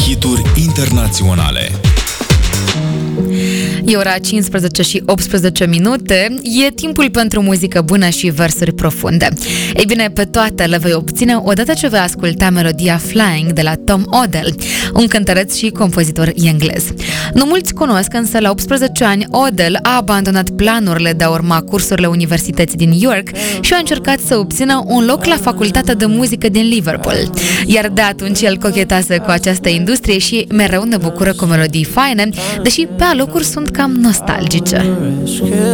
Hituri internaționale. E ora 15 și 18 minute, e timpul pentru muzică bună și versuri profunde. Ei bine, pe toate le vei obține odată ce vei asculta melodia Flying de la Tom Odell, un cântăreț și compozitor englez. Nu mulți cunosc, însă la 18 ani Odell a abandonat planurile de a urma cursurile universității din York și a încercat să obțină un loc la facultatea de muzică din Liverpool. Iar de atunci el cochetează cu această industrie și mereu ne bucură cu melodii faine, deși pe alocuri sunt cam nostalgice.